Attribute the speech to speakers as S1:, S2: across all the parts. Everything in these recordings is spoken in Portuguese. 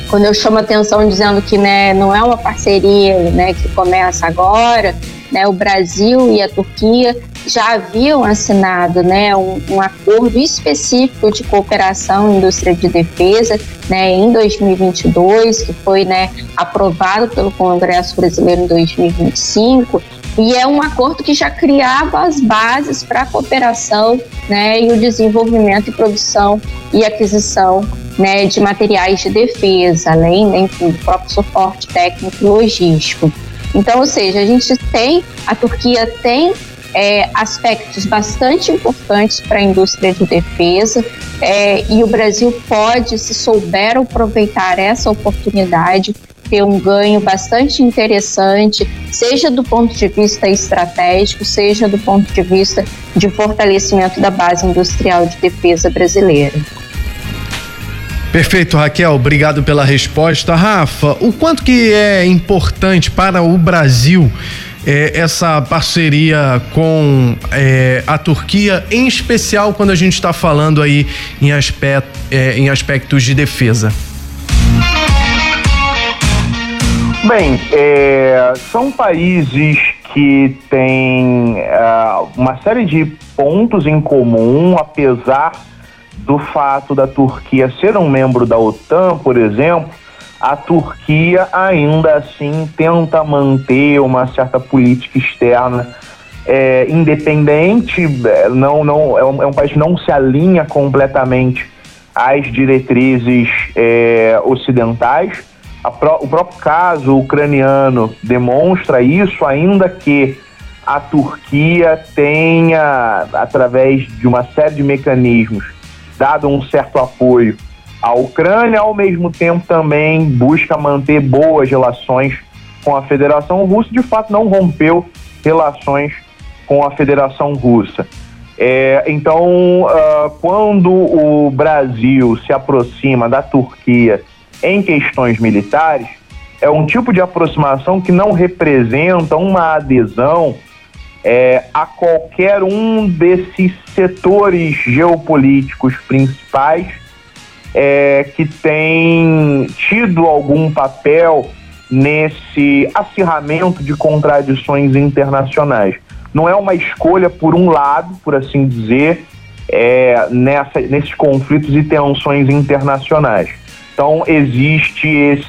S1: quando eu chamo atenção dizendo que, né, não é uma parceria, né, que começa agora, né, o Brasil e a Turquia já haviam assinado, né, um acordo específico de cooperação em indústria de defesa, né, em 2022, que foi, né, aprovado pelo Congresso Brasileiro em 2025, e é um acordo que já criava as bases para a cooperação, né, e o desenvolvimento e produção e aquisição, né, de materiais de defesa, além, né, enfim, do próprio suporte técnico e logístico. Então, ou seja, a Turquia tem aspectos bastante importantes para a indústria de defesa, e o Brasil pode, se souber aproveitar essa oportunidade, ter um ganho bastante interessante, seja do ponto de vista estratégico, seja do ponto de vista de fortalecimento da base industrial de defesa brasileira.
S2: Perfeito, Raquel, obrigado pela resposta. Rafa, o quanto que é importante para o Brasil essa parceria com a Turquia, em especial quando a gente está falando aí em aspectos de defesa?
S3: Bem, são países que têm uma série de pontos em comum, apesar do fato da Turquia ser um membro da OTAN, por exemplo. A Turquia ainda assim tenta manter uma certa política externa independente, é um país que não se alinha completamente às diretrizes ocidentais. O próprio caso ucraniano demonstra isso, ainda que a Turquia tenha, através de uma série de mecanismos, dado um certo apoio à Ucrânia, ao mesmo tempo também busca manter boas relações com a Federação Russa. De fato, não rompeu relações com a Federação Russa. Então, quando o Brasil se aproxima da Turquia em questões militares, é um tipo de aproximação que não representa uma adesão a qualquer um desses setores geopolíticos principais que tem tido algum papel nesse acirramento de contradições internacionais. Não é uma escolha por um lado, por assim dizer, nesses conflitos e tensões internacionais. Então, existe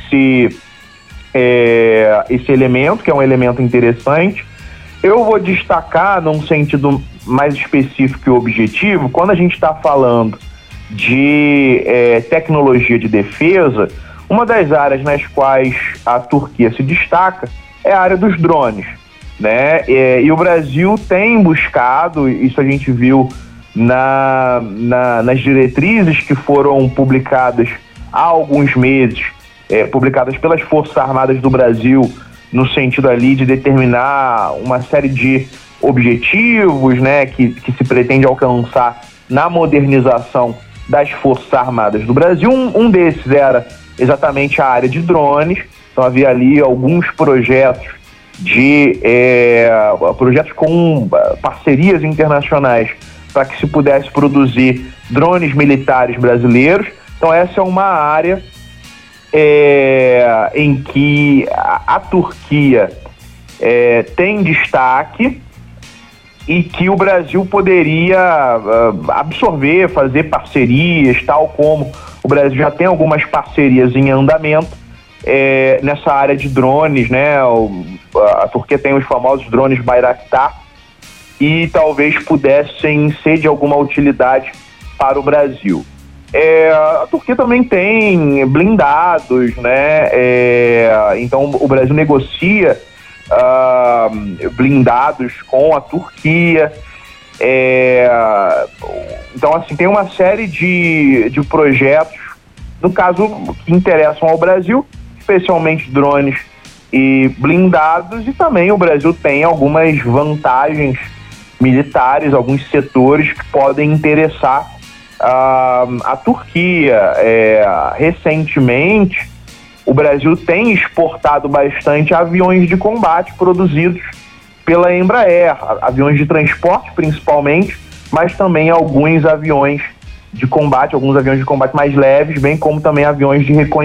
S3: esse elemento, que é um elemento interessante. Eu vou destacar, num sentido mais específico e objetivo, quando a gente está falando de tecnologia de defesa, uma das áreas nas quais a Turquia se destaca é a área dos drones, né? E o Brasil tem buscado, isso a gente viu nas diretrizes que foram publicadas há alguns meses, publicadas pelas Forças Armadas do Brasil, no sentido ali de determinar uma série de objetivos, né, que se pretende alcançar na modernização das Forças Armadas do Brasil. Um desses era exatamente a área de drones. Então havia ali alguns projetos com parcerias internacionais para que se pudesse produzir drones militares brasileiros. Então essa é uma área em que a Turquia tem destaque e que o Brasil poderia absorver, fazer parcerias, tal como o Brasil já tem algumas parcerias em andamento nessa área de drones, né? A Turquia tem os famosos drones Bayraktar e talvez pudessem ser de alguma utilidade para o Brasil. A Turquia também tem blindados, né? Então o Brasil negocia blindados com a Turquia. Então, assim, tem uma série de projetos, no caso, que interessam ao Brasil, especialmente drones e blindados, e também o Brasil tem algumas vantagens militares, alguns setores que podem interessar a Turquia. Recentemente, o Brasil tem exportado bastante aviões de combate produzidos pela Embraer, aviões de transporte principalmente, mas também alguns aviões de combate mais leves, bem como também aviões de reconhecimento